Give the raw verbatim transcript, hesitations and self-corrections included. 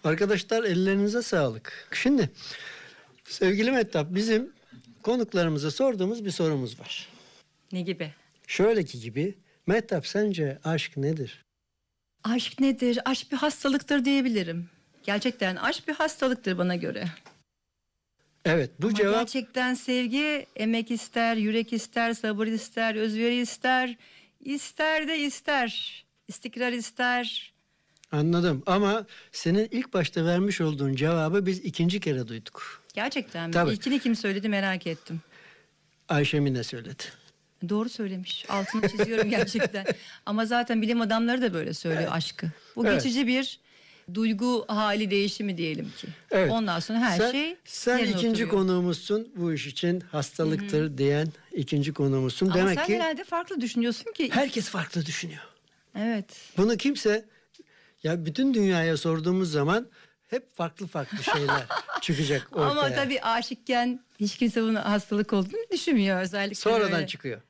Arkadaşlar ellerinize sağlık. Şimdi sevgili Mehtap, bizim konuklarımıza sorduğumuz bir sorumuz var. Ne gibi? Şöyle ki gibi, Mehtap sence aşk nedir? Aşk nedir? Aşk bir hastalıktır diyebilirim. Gerçekten aşk bir hastalıktır bana göre. Evet, bu Ama cevap... gerçekten sevgi emek ister, yürek ister, sabır ister, özveri ister. İster de ister. İstikrar ister. Anladım ama senin ilk başta vermiş olduğun cevabı biz ikinci kere duyduk. Gerçekten mi? Tabii. İlkini kim söyledi merak ettim. Ayşe Mine söyledi. Doğru söylemiş. Altını çiziyorum gerçekten. Ama zaten bilim adamları da böyle söylüyor, evet, aşkı. Bu evet. geçici bir duygu hali değişimi diyelim ki. Evet. Ondan sonra her sen, şey Sen ikinci oturuyor. konuğumuzsun, bu iş için hastalıktır Hı-hı. diyen ikinci konuğumuzsun. Ama Demek sen ki herhalde farklı düşünüyorsun ki. Herkes farklı düşünüyor. Evet. Bunu kimse, ya bütün dünyaya sorduğumuz zaman hep farklı farklı şeyler çıkacak ortaya. Ama tabii aşıkken hiç kimse bunun hastalık olduğunu düşünmüyor özellikle. Sonradan öyle. çıkıyor.